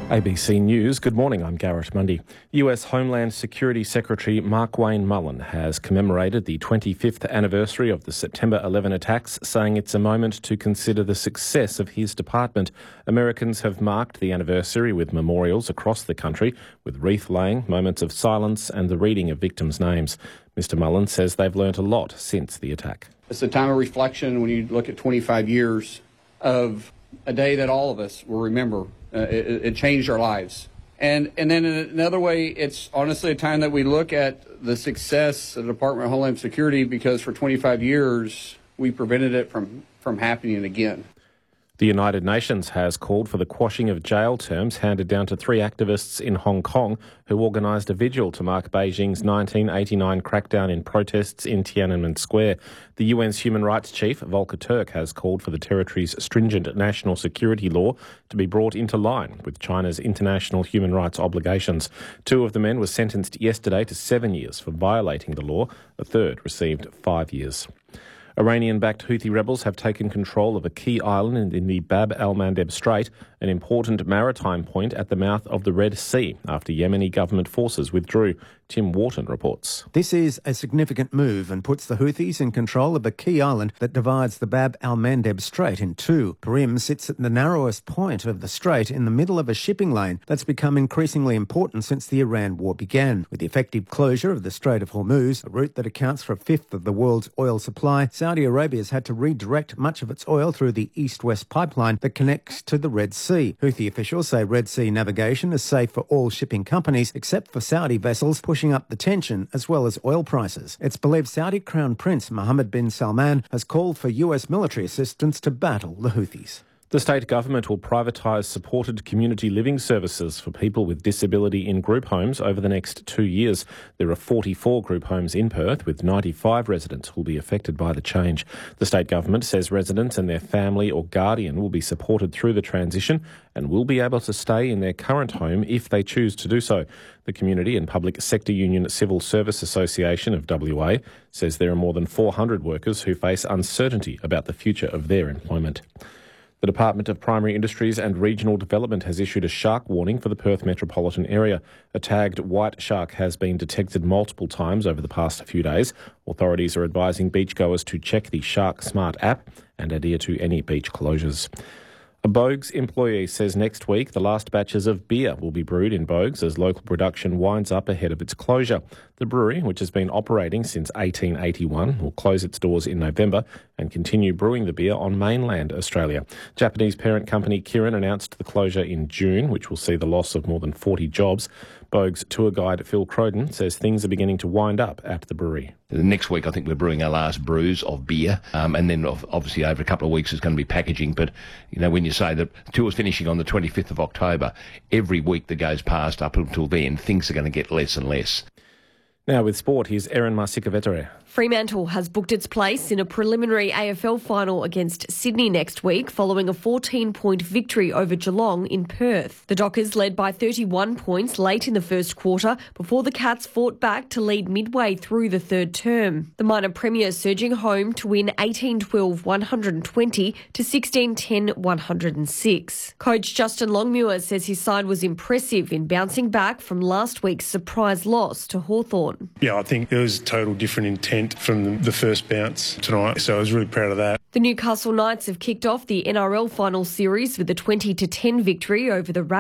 ABC News, good morning, I'm Garrett Mundy. US Homeland Security Secretary Markwayne Mullin has commemorated the 25th anniversary of the September 11 attacks, saying it's a moment to consider the success of his department. Americans have marked the anniversary with memorials across the country, with wreath laying, moments of silence and the reading of victims' names. Mr Mullin says they've learnt a lot since the attack. It's a time of reflection when you look at 25 years of a day that all of us will remember. It changed our lives. And then in another way, it's honestly a time that we look at the success of the Department of Homeland Security, because for 25 years, we prevented it from happening again. The United Nations has called for the quashing of jail terms handed down to 3 activists in Hong Kong who organised a vigil to mark Beijing's 1989 crackdown in protests in Tiananmen Square. The UN's Human Rights Chief, Volker Turk, has called for the territory's stringent national security law to be brought into line with China's international human rights obligations. 2 of the men were sentenced yesterday to 7 years for violating the law. A third received 5 years. Iranian-backed Houthi rebels have taken control of a key island in the Bab al-Mandeb Strait, an important maritime point at the mouth of the Red Sea, after Yemeni government forces withdrew. Tim Wharton reports. This is a significant move and puts the Houthis in control of a key island that divides the Bab al-Mandeb Strait in two. Perim sits at the narrowest point of the strait in the middle of a shipping lane that's become increasingly important since the Iran war began. With the effective closure of the Strait of Hormuz, a route that accounts for a fifth of the world's oil supply, Saudi Arabia has had to redirect much of its oil through the east-west pipeline that connects to the Red Sea. Houthi officials say Red Sea navigation is safe for all shipping companies, except for Saudi vessels, pushing up the tension as well as oil prices. It's believed Saudi Crown Prince Mohammed bin Salman has called for US military assistance to battle the Houthis. The state government will privatise supported community living services for people with disability in group homes over the next 2 years. There are 44 group homes in Perth, with 95 residents who will be affected by the change. The state government says residents and their family or guardian will be supported through the transition and will be able to stay in their current home if they choose to do so. The Community and Public Sector Union Civil Service Association of WA says there are more than 400 workers who face uncertainty about the future of their employment. The Department of Primary Industries and Regional Development has issued a shark warning for the Perth metropolitan area. A tagged white shark has been detected multiple times over the past few days. Authorities are advising beachgoers to check the Shark Smart app and adhere to any beach closures. A Boag's employee says next week the last batches of beer will be brewed in Boag's as local production winds up ahead of its closure. The brewery, which has been operating since 1881, will close its doors in November and continue brewing the beer on mainland Australia. Japanese parent company Kirin announced the closure in June, which will see the loss of more than 40 jobs. Boag's tour guide Phil Croden says things are beginning to wind up at the brewery. Next week, I think we're brewing our last brews of beer, and then obviously over a couple of weeks is going to be packaging. But, you know, when you say that the tour's finishing on the 25th of October, every week that goes past up until then, things are going to get less and less. Now with sport, here's Erin Marsika-Vettere. Fremantle has booked its place in a preliminary AFL final against Sydney next week following a 14-point victory over Geelong in Perth. The Dockers led by 31 points late in the first quarter before the Cats fought back to lead midway through the third term. The minor premier surging home to win 18-12-120 to 16-10-106. Coach Justin Longmuir says his side was impressive in bouncing back from last week's surprise loss to Hawthorn. Yeah, I think there was total different intent from the first bounce tonight, so I was really proud of that. The Newcastle Knights have kicked off the NRL final series with a 20-10 victory over the